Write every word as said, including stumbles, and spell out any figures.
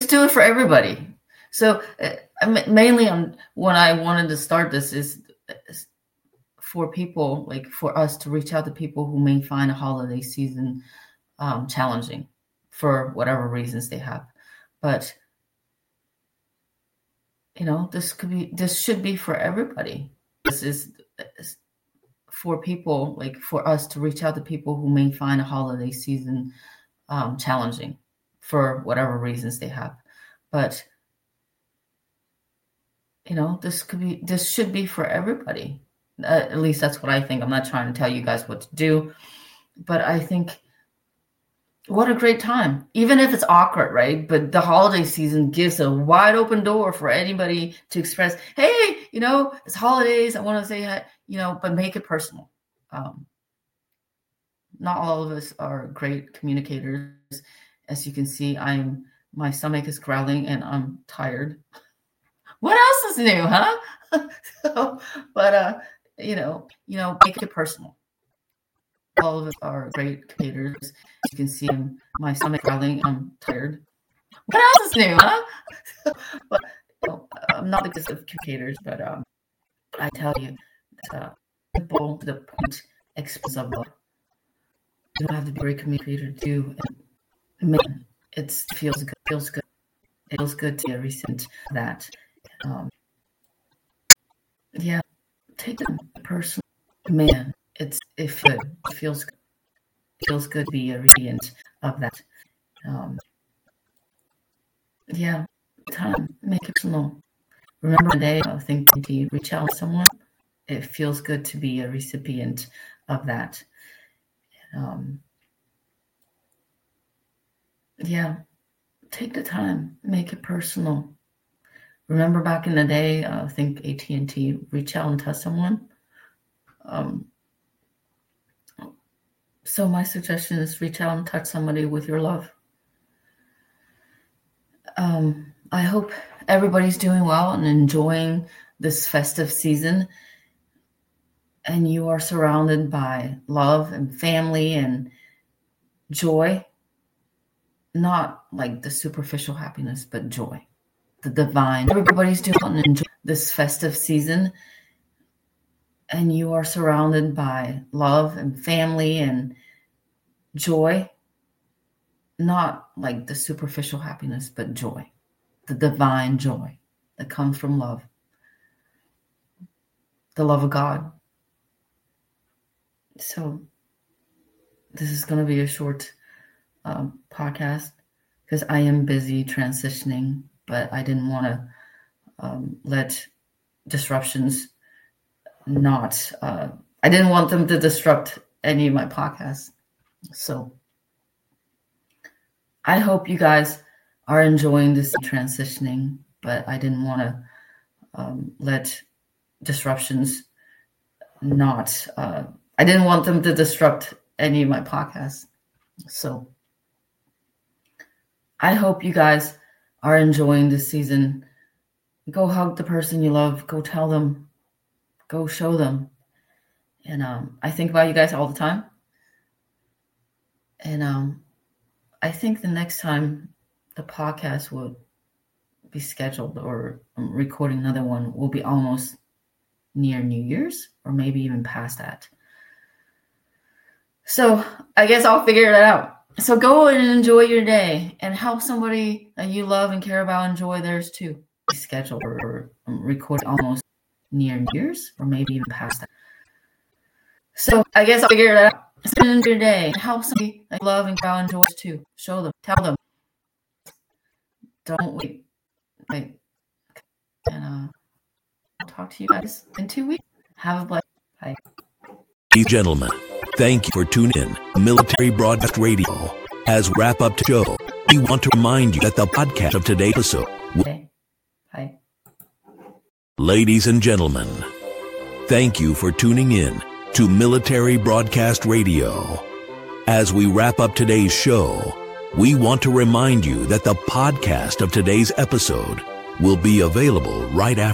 do it for everybody. So uh, mainly on when I wanted to start this is, is for people, like for us to reach out to people who may find a holiday season um, challenging for whatever reasons they have. But, you know, this could be, this should be for everybody. This is, is for people, like for us to reach out to people who may find a holiday season um, challenging for whatever reasons they have. But, you know, this could be, this should be for everybody. Uh, at least that's what I think. I'm not trying to tell you guys what to do, but I think what a great time, even if it's awkward, right? But the holiday season gives a wide open door for anybody to express, hey, you know, it's holidays. I want to say, hi, you know, but make it personal. Um, not all of us are great communicators. As you can see, I'm, my stomach is growling and I'm tired. What else is new, huh? so, but, uh, you know, you know, make it personal. All of us are great communicators. You can see my stomach growling. I'm tired. What else is new, huh? but you know, I'm not the best of communicators, but um, I tell you, that, uh, simple to the point, express of love. You don't have to be a great communicator to do. And man, it feels good. Feels good. It feels good to be a recent that. Um, yeah, take it personal. Man, it's it feels good. It feels good. It feels good to be a recipient of that. Um, yeah, time, make it personal. Remember the day I think to reach out to someone. It feels good to be a recipient of that. Um, yeah, take the time, make it personal. Remember back in the day, uh, I think A T and T, reach out and touch someone. Um, so my suggestion is reach out and touch somebody with your love. Um, I hope everybody's doing well and enjoying this festive season. And you are surrounded by love and family and joy. Not like the superficial happiness, but joy. The divine. Everybody's doing and enjoy this festive season. And you are surrounded by love and family and joy. Not like the superficial happiness, but joy. The divine joy that comes from love. The love of God. So this is going to be a short um, podcast because I am busy transitioning, but I didn't want to um, let disruptions not, uh, I didn't want them to disrupt any of my podcasts. So I hope you guys are enjoying this transitioning, but I didn't want to um, let disruptions not, uh, I didn't want them to disrupt any of my podcasts. So I hope you guys are enjoying this season. Go hug the person you love. Go tell them. Go show them. And um, I think about you guys all the time. And um, I think the next time the podcast will be scheduled or I'm recording another one will be almost near New Year's or maybe even past that. So I guess I'll figure that out. So go and enjoy your day and help somebody that you love and care about enjoy theirs too. Scheduled or record almost near New Year's or maybe even past that. So I guess I'll figure that out. Spend your day and help somebody that you love and care about enjoy theirs too. Show them, tell them. Don't wait. Wait. And uh, I'll talk to you guys in two weeks. Have a blessed day. Bye. Ladies and gentlemen, thank you for tuning in to Military Broadcast Radio. As we wrap up the show, we want to remind you that the podcast of today's episode. Okay. Bye. Ladies and gentlemen, thank you for tuning in to Military Broadcast Radio. As we wrap up today's show, we want to remind you that the podcast of today's episode will be available right after.